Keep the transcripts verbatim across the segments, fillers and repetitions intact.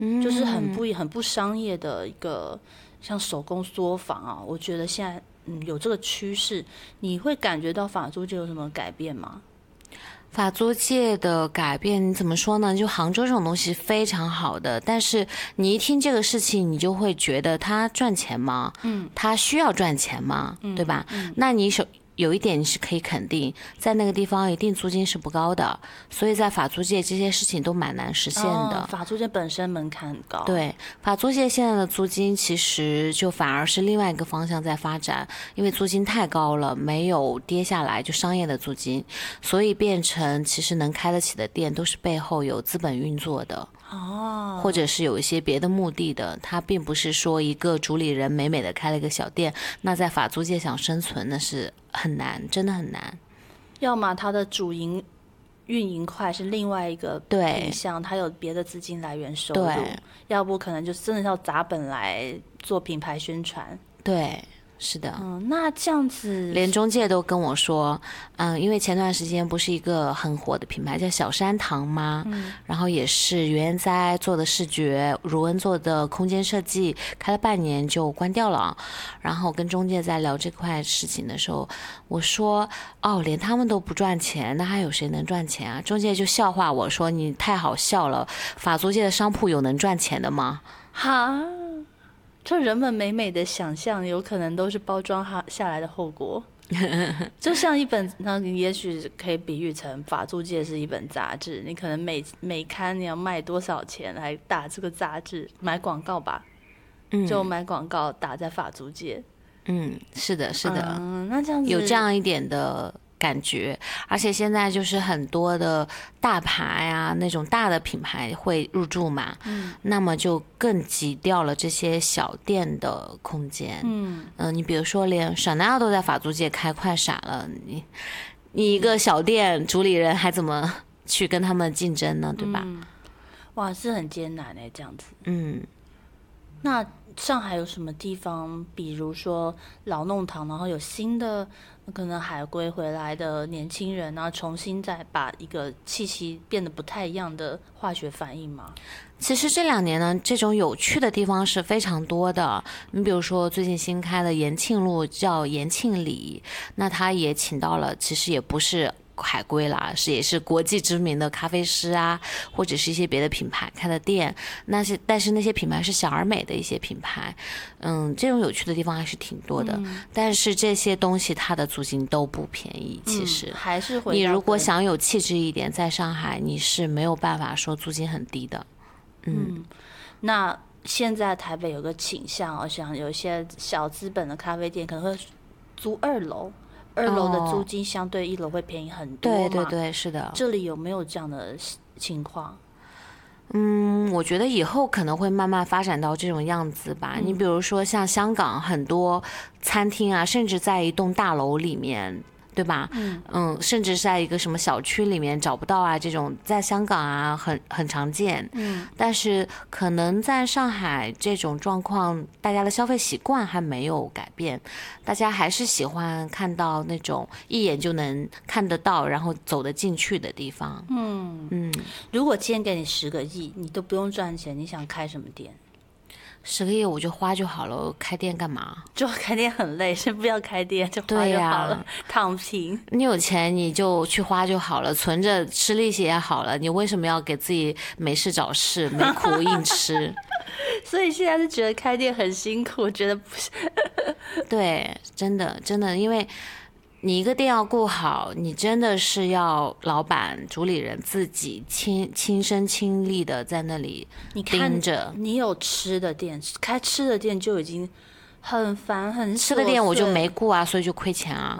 嗯，就是很不很不商业的一个像手工作坊啊。我觉得现在嗯有这个趋势，你会感觉到法租界有什么改变吗？ 法租界的改变，你怎么说呢？就杭州这种东西非常好的，但是你一听这个事情，你就会觉得它赚钱吗？嗯，它需要赚钱吗？嗯、对吧？嗯、那你首有一点你是可以肯定，在那个地方一定租金是不高的，所以在法租界这些事情都蛮难实现的。 哦、法租界本身门槛很高。 对，法租界现在的租金其实就反而是另外一个方向在发展，因为租金太高了，没有跌下来，就商业的租金，所以变成其实能开得起的店都是背后有资本运作的。哦，或者是有一些别的目的的，它并不是说一个主理人美美的开了一个小店，那在法租界想生存那是很难，真的很难。 要么它的主营运营块是另外一个品项，它有别的资金来源收入，要不可能就真的要砸本来做品牌宣传。 对，是的， 嗯，那这样子， 连中介都跟我说，嗯，因为前段时间不是一个很火的品牌叫小山堂吗？嗯，然后也是袁哉做的视觉，如恩做的空间设计，开了半年就关掉了。然后跟中介在聊这块事情的时候，我说，哦，连他们都不赚钱，那还有谁能赚钱啊？中介就笑话我说，你太好笑了，法租界的商铺有能赚钱的吗？ 哈。这人们美美的想象，有可能都是包装下来的后果。就像一本，那你也许可以比喻成法租界是一本杂志，你可能每每刊你要卖多少钱来打这个杂志，买广告吧，嗯、就买广告打在法租界。 嗯，是的，是的， 嗯，那这样子有这样一点的感觉，而且现在就是很多的大牌啊，那种大的品牌会入驻嘛，嗯，那么就更挤掉了这些小店的空间，嗯嗯、呃，你比如说连香奈儿都在法租界开，快傻了，你你一个小店主理人还怎么去跟他们竞争呢？对吧？ 嗯、哇，是很艰难哎，这样子， 嗯， 那上海有什么地方，比如说老弄堂，然后有新的可能海归回来的年轻人，然后重新再把一个气息变得不太一样的化学反应吗？ 其实这两年呢，这种有趣的地方是非常多的。你比如说最近新开的延庆路叫延庆里，那他也请到了，其实也不是海归啦，是也是国际知名的咖啡师啊，或者是一些别的品牌开的店。那些但是那些品牌是小而美的一些品牌，嗯，这种有趣的地方还是挺多的。嗯、但是这些东西它的租金都不便宜，其实、 嗯、还是回你如果想有气质一点，在上海你是没有办法说租金很低的。嗯， 嗯那现在台北有个倾向，我想有一些小资本的咖啡店可能会租二楼。二楼的租金相对一楼会便宜很多嘛？ 对对对，是的。 这里有没有这样的情况？ 嗯，我觉得以后可能会慢慢发展到这种样子吧。嗯、你比如说像香港很多餐厅啊，甚至在一栋大楼里面。对吧？嗯嗯，甚至是在一个什么小区里面找不到啊，这种在香港啊很很常见。嗯，但是可能在上海这种状况，大家的消费习惯还没有改变，大家还是喜欢看到那种一眼就能看得到，然后走得进去的地方。嗯嗯，如果今天给你十个亿，你都不用赚钱，你想开什么店？ 十个亿我就花就好了，我开店干嘛？ 就开店很累，先不要开店就花就好了，啊、躺平。 你有钱你就去花就好了，存着吃利息也好了。你为什么要给自己没事找事，没苦硬吃？ 所以现在是觉得开店很辛苦，我觉得不是。 对，真的真的，因为你一个店要顾好，你真的是要老板、主理人自己亲亲身亲力的在那里盯着。 你有吃的店，开吃的店就已经很烦很琐碎。 吃的店我就没顾啊，所以就亏钱啊。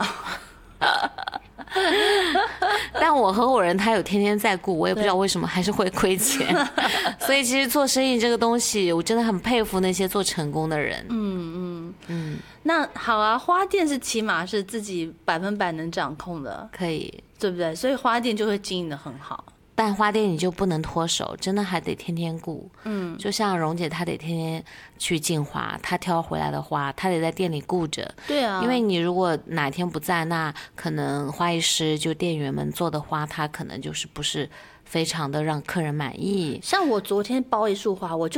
但我合伙人他有天天在顾，我也不知道为什么还是会亏钱。所以其实做生意这个东西，我真的很佩服那些做成功的人。 嗯嗯嗯。那好啊，花店是起码是自己百分百能掌控的， 可以， 对不对？所以花店就会经营得很好。 但花店你就不能脱手，真的还得天天顾。嗯，就像蓉姐，她得天天去进花，她挑回来的花，她得在店里顾着。 对啊， 因为你如果哪天不在，那可能花艺师就店员们做的花，她可能就是不是非常的让客人满意。 像我昨天包一束花，我就